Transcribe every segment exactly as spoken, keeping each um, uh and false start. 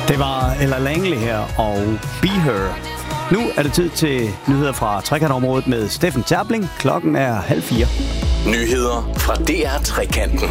Det var Ella Langley her og Be Her. Nu er det tid til nyheder fra trekantområdet med Steffen Terpling. Klokken er halv fire. Nyheder fra D R Trekanten.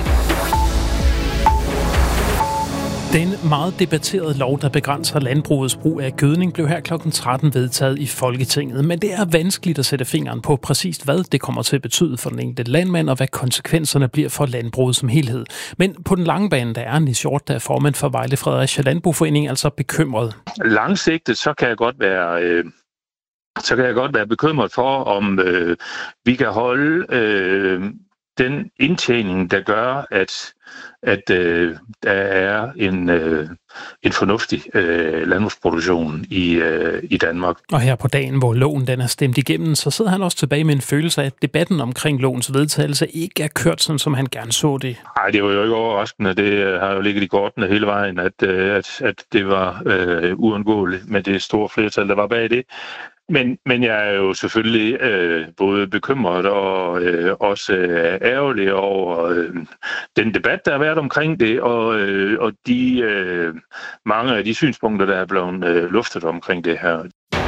Den meget debatterede lov, der begrænser landbrugets brug af gødning, blev her klokken tretten vedtaget i Folketinget. Men det er vanskeligt at sætte fingeren på præcist, hvad det kommer til at betyde for den enkelte landmand, og hvad konsekvenserne bliver for landbruget som helhed. Men på den lange bane, der er Nis Hjort, der er formand for Vejle Fredericia Landboforening, altså bekymret. Langsigtet, så kan jeg godt være... Øh så kan jeg godt være bekymret for, om øh, vi kan holde øh, den indtjening, der gør, at, at øh, der er en, øh, en fornuftig øh, landbrugsproduktion i, øh, i Danmark. Og her på dagen, hvor loven den er stemt igennem, så sidder han også tilbage med en følelse af, at debatten omkring lovens vedtagelse ikke er kørt sådan, som han gerne så det. Nej, det var jo ikke overraskende. Det har jo ligget i kortene hele vejen, at, at, at det var øh, uundgåeligt med det store flertal, der var bag det. Men, men jeg er jo selvfølgelig øh, både bekymret og øh, også øh, ærgerlig over øh, den debat, der har været omkring det, og, øh, og de øh, mange af de synspunkter, der er blevet øh, luftet omkring det her.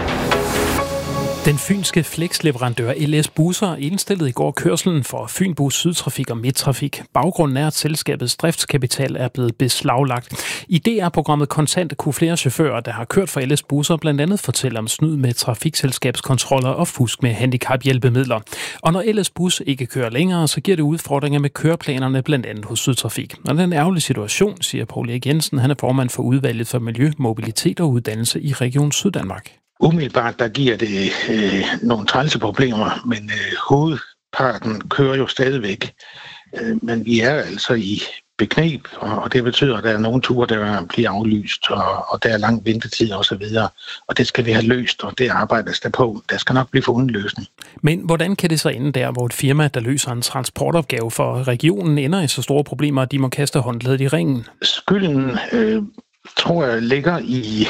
Den fynske flexleverandør L S Busser indstillede i går kørselen for Fynbus Sydtrafik og Midttrafik. Baggrunden er, at selskabets driftskapital er blevet beslaglagt. I D R-programmet Kontant kunne flere chauffører, der har kørt for L S Busser, blandt andet fortælle om snyd med trafikselskabskontroller og fusk med handicaphjælpemidler. Og når L S Bus ikke kører længere, så giver det udfordringer med køreplanerne, blandt andet hos Sydtrafik. Og det er en ærgerlig situation, siger Poul Erik Jensen. Han er formand for udvalget for miljø, mobilitet og uddannelse i Region Syddanmark. Umiddelbart der giver det øh, nogle trælse problemer, men øh, hovedparten kører jo stadigvæk. Øh, men vi er altså i bekneb, og, og det betyder, at der er nogle ture, der bliver aflyst, og, og der er lang ventetid osv. Og, og det skal vi have løst, og det arbejdes der på. Der skal nok blive fundet en løsning. Men hvordan kan det så ende der, hvor et firma, der løser en transportopgave for regionen, ender i så store problemer, at de må kaste håndklædet i ringen? Skylden, øh, tror jeg, ligger i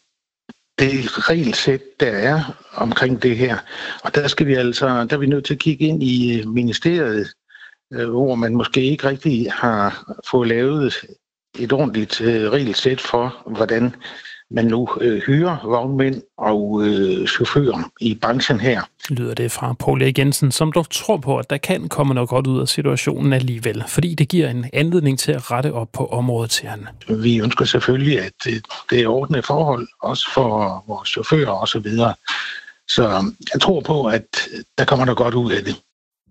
det regelsæt, der er omkring det her. Og der skal vi altså, der er vi nødt til at kigge ind i ministeriet, hvor man måske ikke rigtig har fået lavet et ordentligt regelsæt for, hvordan man nu hyrer vognmænd og chauffører i branchen her. Lyder det fra Poul Erik Jensen, som dog tror på, at der kan komme noget godt ud af situationen alligevel, fordi det giver en anledning til at rette op på området, siger han. Vi ønsker selvfølgelig, at det er ordentlige forhold, også for vores chauffører og så videre. Så jeg tror på, at der kommer noget godt ud af det.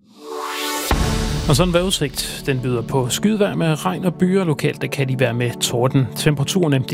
Og sådan en vejrudsigt, den byder på skydevejr med regn og byer lokalt, der kan de være med torden. Temperaturerne